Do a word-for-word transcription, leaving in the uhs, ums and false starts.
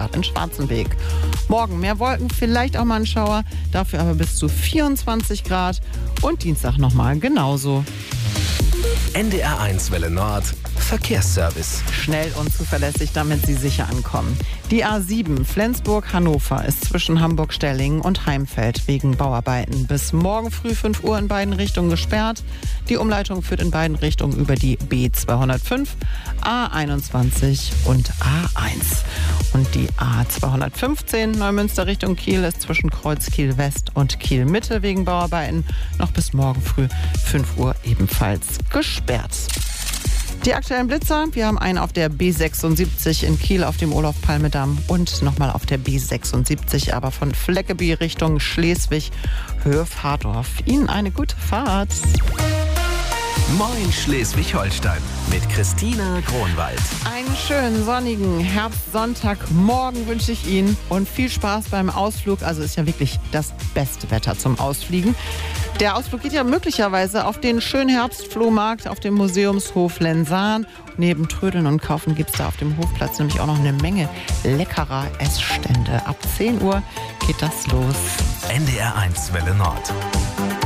gesperrt in Schwarzenbeek. Morgen mehr Wolken, vielleicht auch mal ein Schauer, dafür aber bis zu vierundzwanzig Grad und Dienstag nochmal genauso. N D R eins Welle Nord Verkehrsservice. Schnell und zuverlässig, damit Sie sicher ankommen. Die A sieben Flensburg-Hannover ist zwischen Hamburg-Stellingen und Heimfeld wegen Bauarbeiten bis morgen früh fünf Uhr in beiden Richtungen gesperrt. Die Umleitung führt in beiden Richtungen über die B zweihundertfünf, A einundzwanzig und A eins. Und die A zweihundertfünfzehn Neumünster Richtung Kiel ist zwischen Kreuz Kiel West und Kiel Mitte wegen Bauarbeiten noch bis morgen früh fünf Uhr ebenfalls gesperrt. Die aktuellen Blitzer, wir haben einen auf der B sechsundsiebzig in Kiel auf dem Olof-Palme-Damm und nochmal auf der B sechsundsiebzig, aber von Fleckeby Richtung Schleswig, Höhe Fahrdorf. Ihnen eine gute Fahrt. Moin Schleswig-Holstein mit Christina Kronwald. Einen schönen sonnigen Herbstsonntagmorgen wünsche ich Ihnen und viel Spaß beim Ausflug. Also ist ja wirklich das beste Wetter zum Ausfliegen. Der Ausflug geht ja möglicherweise auf den schönen Herbstflohmarkt auf dem Museumshof Lensahn. Neben Trödeln und Kaufen gibt es da auf dem Hofplatz nämlich auch noch eine Menge leckerer Essstände. Ab zehn Uhr geht das los. N D R eins Welle Nord.